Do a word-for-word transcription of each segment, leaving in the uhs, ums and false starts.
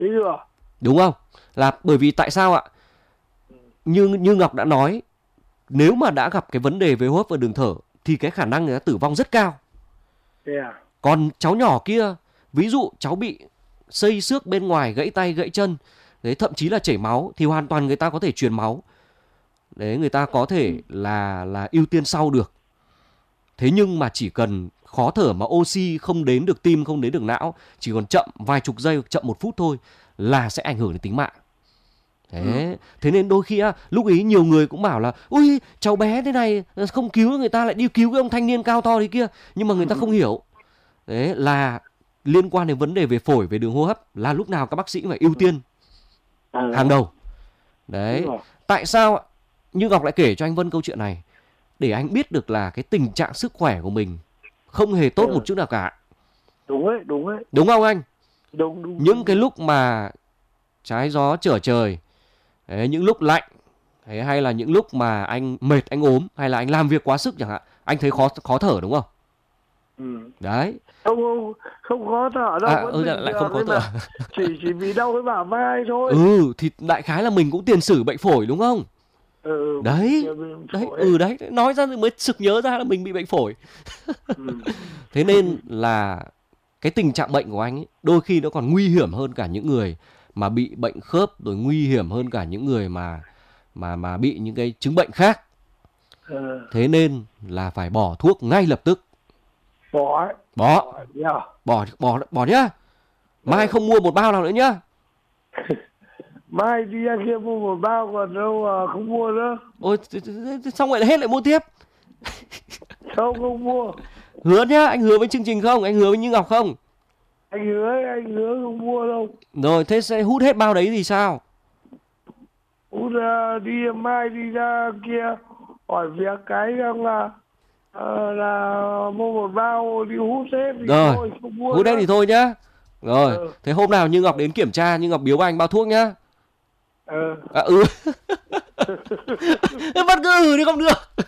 Thấy chưa? Đúng không? Là bởi vì tại sao ạ? Như như Ngọc đã nói, nếu mà đã gặp cái vấn đề về hô hấp và đường thở thì cái khả năng người ta tử vong rất cao. Thế à? Còn cháu nhỏ kia, ví dụ cháu bị xây xước bên ngoài, gãy tay gãy chân, đấy, thậm chí là chảy máu, thì hoàn toàn người ta có thể truyền máu. Đấy, người ta có thể là là ưu tiên sau được. Thế nhưng mà chỉ cần khó thở mà oxy không đến được tim, không đến được não, chỉ còn chậm vài chục giây, chậm một phút thôi là sẽ ảnh hưởng đến tính mạng. Thế, thế nên đôi khi á, lúc ý nhiều người cũng bảo là ui cháu bé thế này không cứu, người ta lại đi cứu cái ông thanh niên cao to đấy kia. Nhưng mà người ta không hiểu. Đấy là liên quan đến vấn đề về phổi, về đường hô hấp là lúc nào các bác sĩ phải ưu tiên hàng đầu. Đấy, tại sao ạ? Như Ngọc lại kể cho anh Vân câu chuyện này để anh biết được là cái tình trạng sức khỏe của mình không hề tốt một chút nào cả. Đúng ấy, đúng ấy. Đúng không anh? Đúng, đúng. Những cái lúc mà trái gió trở trời, đấy, những lúc lạnh, đấy, hay là những lúc mà anh mệt, anh ốm, hay là anh làm việc quá sức chẳng hạn, anh thấy khó khó thở đúng không? Ừ. Đấy. Không, không, không khó thở đâu. À, ừ, lại không khó thở. Chỉ, chỉ vì đau cái bả vai thôi. Ừ, thì đại khái là mình cũng tiền sử bệnh phổi đúng không? Ừ, đấy, đấy, ừ đấy, nói ra mới sực nhớ ra là mình bị bệnh phổi. Ừ. Thế nên là cái tình trạng bệnh của anh ấy đôi khi nó còn nguy hiểm hơn cả những người mà bị bệnh khớp, rồi nguy hiểm hơn cả những người mà mà mà bị những cái chứng bệnh khác. Ừ. Thế nên là phải bỏ thuốc ngay lập tức. Bỏ ấy. Bỏ. Bỏ bỏ bỏ nhá. Mai không mua một bao nào nữa nhá. Mai đi ra kia mua một bao, còn đâu à, không mua nữa. Ôi, xong rồi lại hết lại mua tiếp. Không, không mua. Hứa nhá, anh hứa với chương trình không? Anh hứa với Như Ngọc không? Anh hứa, anh hứa không mua đâu. Rồi, thế sẽ hút hết bao đấy thì sao? Hút uh, đi mai đi ra kia hỏi việc cái rằng là uh, là mua một bao đi hút hết thì rồi, thôi, không mua hút hết thì thôi nhá. Rồi, ừ. Thế hôm nào Như Ngọc đến kiểm tra, Như Ngọc biếu anh bao thuốc nhá. Ừ. À, ừ. Vẫn cứ ừ đi không được.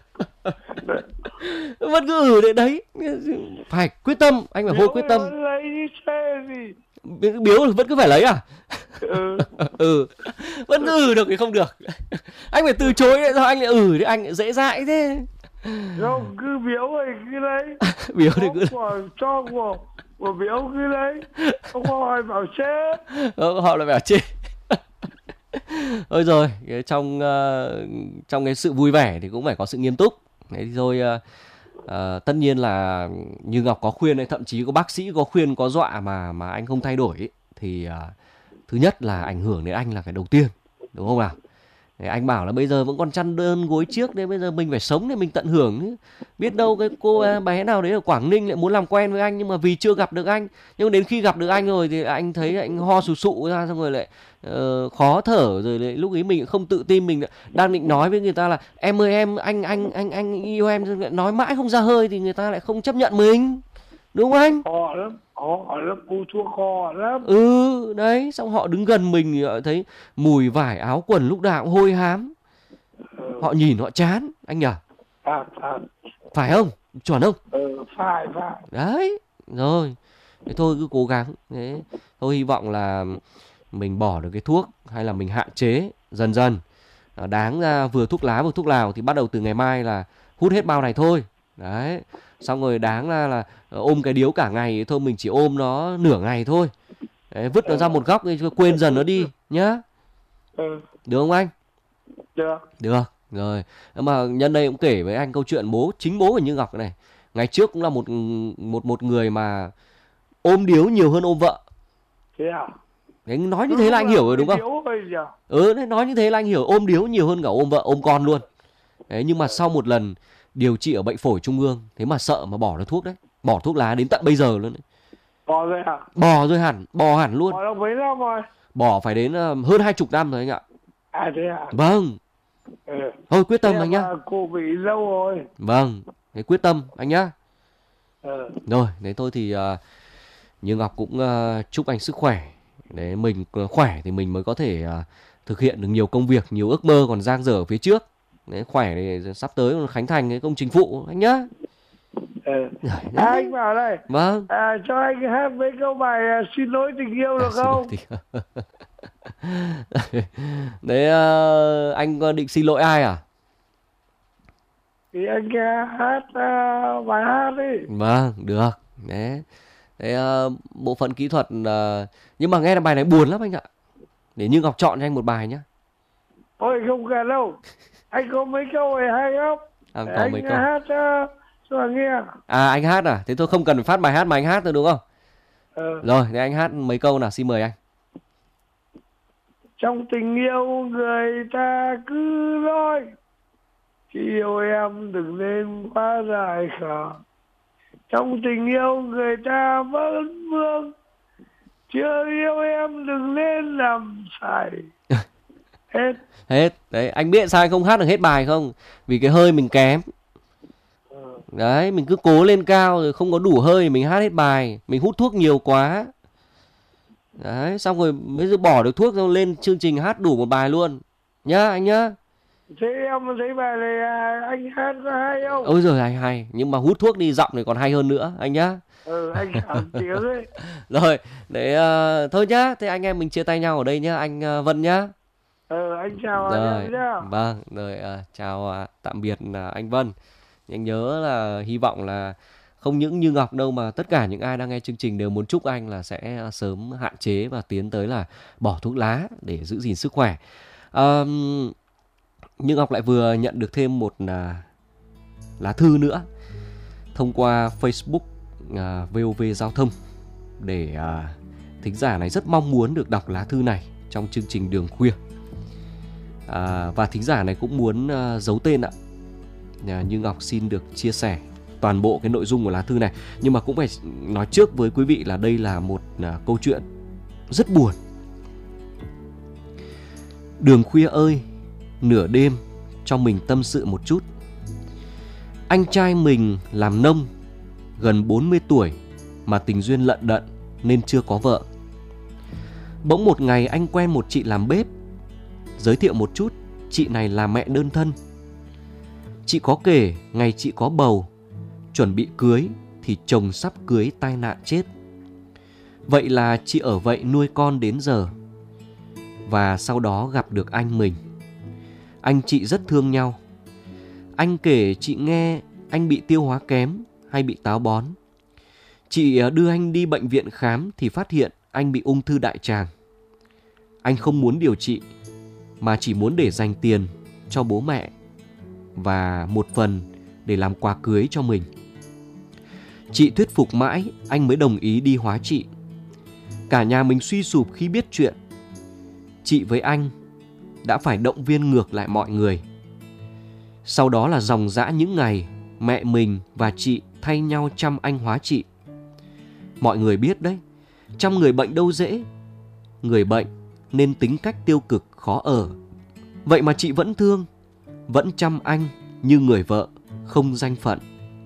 Vẫn cứ ừ đấy, đấy. Phải quyết tâm, anh phải hôi quyết tâm. Lấy xe gì? Biếu vẫn cứ phải lấy à? Ừ. Ừ. Vẫn cứ ừ được thì không được. Anh phải từ chối đấy, sao anh lại ừ thì anh lại dễ dãi thế. Không, cứ biếu thì cứ lấy. Biếu thì cứ của, cho của, của biếu cứ lấy. Không hỏi bảo chế. Ừ, họ lại bảo chê. Thôi rồi, trong uh, trong cái sự vui vẻ thì cũng phải có sự nghiêm túc. Thế thì thôi, uh, uh, tất nhiên là Như Ngọc có khuyên hay thậm chí có bác sĩ có khuyên có dọa mà mà anh không thay đổi ấy, thì uh, thứ nhất là ảnh hưởng đến anh là cái đầu tiên, đúng không nào? Để anh bảo là bây giờ vẫn còn chăn đơn gối chiếc nên bây giờ mình phải sống để mình tận hưởng. Biết đâu cái cô bé nào đấy ở Quảng Ninh lại muốn làm quen với anh, nhưng mà vì chưa gặp được anh, nhưng đến khi gặp được anh rồi thì anh thấy anh ho sù sụ ra, xong rồi lại uh, khó thở, rồi lại lúc ấy mình không tự tin, mình đang định nói với người ta là em ơi em, anh anh anh anh yêu em, nói mãi không ra hơi thì người ta lại không chấp nhận mình, đúng không anh? Họ lắm, họ lắm, cô chúa họ lắm. Ừ, đấy, xong họ đứng gần mình thì họ thấy mùi vải áo quần lúc nào cũng hôi hám. Ừ. Họ nhìn họ chán, anh nhỉ? À, à. Phải không? Chuẩn không? Ừ, phải, phải. Đấy, rồi. Thế thôi cứ cố gắng. Thế thôi hy vọng là mình bỏ được cái thuốc hay là mình hạn chế dần dần. Đáng ra vừa thuốc lá vừa thuốc lào thì bắt đầu từ ngày mai là hút hết bao này thôi. Đấy. Xong rồi đáng ra là ôm cái điếu cả ngày thôi, mình chỉ ôm nó nửa ngày thôi. Đấy, vứt nó ra một góc đi, quên dần nó đi nhá. Ừ. Được không anh? Được. Được, rồi. Mà nhân đây cũng kể với anh câu chuyện bố, chính bố của Như Ngọc này. Ngày trước cũng là một một một người mà ôm điếu nhiều hơn ôm vợ. Thế à? Đấy, nói như thế là anh hiểu rồi đúng không? Ừ, đấy, nói như thế là anh hiểu, ôm điếu nhiều hơn cả ôm vợ, ôm con luôn. Đấy, nhưng mà sau một lần điều trị ở bệnh phổi trung ương, thế mà sợ mà bỏ được thuốc đấy, bỏ thuốc lá đến tận bây giờ luôn đấy. Bỏ rồi hả? Bỏ rồi hẳn, bỏ hẳn luôn. Bỏ được mấy năm rồi? Bỏ phải đến uh, hơn hai chục năm rồi anh ạ. À thế à? Vâng. Ừ. Thôi quyết tâm anh nhá. Cô bị lâu rồi. Vâng, thế quyết tâm anh nhá. Ừ. Rồi, thế thôi thì uh, Như Ngọc cũng uh, chúc anh sức khỏe. Để mình khỏe thì mình mới có thể uh, thực hiện được nhiều công việc, nhiều ước mơ còn dang dở phía trước. Đấy, khỏe thì sắp tới khánh thành cái công trình phụ anh nhá. Ờ. Đấy, À, đấy. anh bảo này, Vâng. à, cho anh hát mấy câu bài à, xin lỗi tình yêu được À, xin lỗi không? thì- Đấy, ờ, anh có định xin lỗi ai à? Thì anh à, hát à, bài hát đi. Vâng, được. Đấy. Đấy, ờ, bộ phận kỹ thuật ờ, nhưng mà nghe là bài này buồn lắm anh ạ. Để Như Ngọc chọn cho anh một bài nhá. Ôi không cần đâu. Anh có mấy câu này hay lắm. À, Để có anh mấy câu. hát uh, cho bà nghe. À, anh hát à? Thế tôi không cần phải phát bài hát mà anh hát thôi đúng không? Ờ. Rồi, thế anh hát mấy câu nào, xin mời anh. Trong tình yêu người ta cứ nói, khi yêu em đừng nên quá dài khờ. Trong tình yêu người ta vẫn vương, chưa yêu em đừng nên làm sai. Hết. Hết. Đấy, anh biết sao anh không hát được hết bài không? Vì cái hơi mình kém. Đấy, mình cứ cố lên cao rồi không có đủ hơi mình hát hết bài. Mình hút thuốc nhiều quá. Đấy, xong rồi mới giờ bỏ được thuốc rồi lên chương trình hát đủ một bài luôn. Nhá anh nhá. Thế em thấy bài này à, anh hát có hay không? Ôi giời, hay hay. Nhưng mà hút thuốc đi giọng này còn hay hơn nữa anh nhá. Ừ, anh cảm tiếng ấy. Rồi, để uh, thôi nhá. Thế anh em mình chia tay nhau ở đây nhá, anh uh, Vân nhá. Ừ, anh chào Rồi, anh em nhá. vâng, rồi uh, chào uh, tạm biệt uh, anh Vân. Anh nhớ là hy vọng là không những Như Ngọc đâu mà tất cả những ai đang nghe chương trình đều muốn chúc anh là sẽ sớm hạn chế và tiến tới là bỏ thuốc lá để giữ gìn sức khỏe. Uh, Như Ngọc lại vừa nhận được thêm một uh, lá thư nữa thông qua Facebook uh, vê o vê Giao thông, để uh, thính giả này rất mong muốn được đọc lá thư này trong chương trình Đường Khuya. À, và thính giả này cũng muốn uh, giấu tên ạ. À, Như Ngọc xin được chia sẻ toàn bộ cái nội dung của lá thư này. Nhưng mà cũng phải nói trước với quý vị là đây là một uh, câu chuyện rất buồn. Đường Khuya ơi, nửa đêm cho mình tâm sự một chút. Anh trai mình làm nông, gần bốn mươi tuổi mà tình duyên lận đận nên chưa có vợ. Bỗng một ngày anh quen một chị làm bếp. Giới thiệu một chút, chị này là mẹ đơn thân. Chị có kể ngày chị có bầu, chuẩn bị cưới thì chồng sắp cưới tai nạn chết. Vậy là chị ở vậy nuôi con đến giờ. Và sau đó gặp được anh mình. Anh chị rất thương nhau. Anh kể chị nghe anh bị tiêu hóa kém hay bị táo bón. Chị đưa anh đi bệnh viện khám thì phát hiện anh bị ung thư đại tràng. Anh không muốn điều trị mà chỉ muốn để dành tiền cho bố mẹ và một phần để làm quà cưới cho mình. Chị thuyết phục mãi anh mới đồng ý đi hóa trị. Cả nhà mình suy sụp khi biết chuyện. Chị với anh đã phải động viên ngược lại mọi người. Sau đó là dòng dã những ngày mẹ mình và chị thay nhau chăm anh hóa trị. Mọi người biết đấy, chăm người bệnh đâu dễ. Người bệnh nên tính cách tiêu cực khó ở. Vậy mà chị vẫn thương, vẫn chăm anh như người vợ, không danh phận.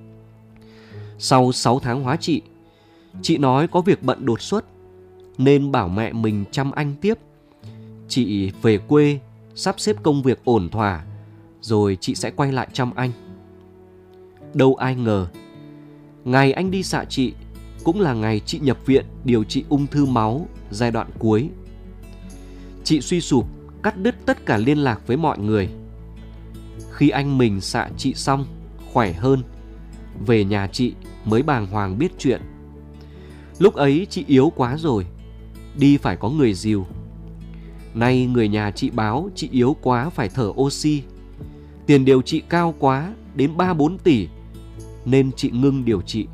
Sau sáu tháng hóa trị, chị nói có việc bận đột xuất nên bảo mẹ mình chăm anh tiếp. Chị về quê sắp xếp công việc ổn thỏa rồi chị sẽ quay lại chăm anh. Đâu ai ngờ, ngày anh đi xạ trị cũng là ngày chị nhập viện điều trị ung thư máu giai đoạn cuối. Chị suy sụp, cắt đứt tất cả liên lạc với mọi người. Khi anh mình xạ trị xong, khỏe hơn, về nhà chị mới bàng hoàng biết chuyện. Lúc ấy chị yếu quá rồi, đi phải có người dìu. Nay người nhà chị báo chị yếu quá phải thở oxy. Tiền điều trị cao quá, đến ba bốn tỷ, nên chị ngưng điều trị.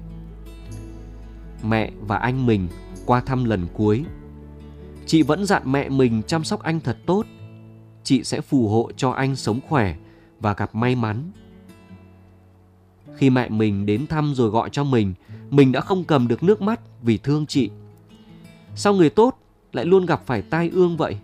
Mẹ và anh mình qua thăm lần cuối. Chị vẫn dặn mẹ mình chăm sóc anh thật tốt. Chị sẽ phù hộ cho anh sống khỏe và gặp may mắn. Khi mẹ mình đến thăm rồi gọi cho mình, mình đã không cầm được nước mắt vì thương chị. Sao người tốt lại luôn gặp phải tai ương vậy?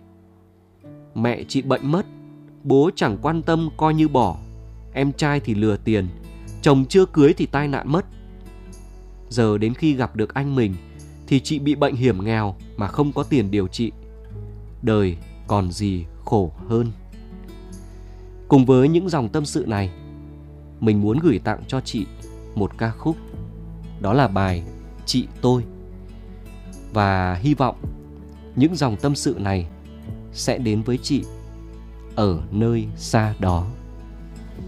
Mẹ chị bệnh mất, bố chẳng quan tâm coi như bỏ. Em trai thì lừa tiền, chồng chưa cưới thì tai nạn mất. Giờ đến khi gặp được anh mình thì chị bị bệnh hiểm nghèo mà không có tiền điều trị. Đời còn gì khổ hơn. Cùng với những dòng tâm sự này, mình muốn gửi tặng cho chị một ca khúc, đó là bài Chị Tôi. Và hy vọng những dòng tâm sự này sẽ đến với chị ở nơi xa đó.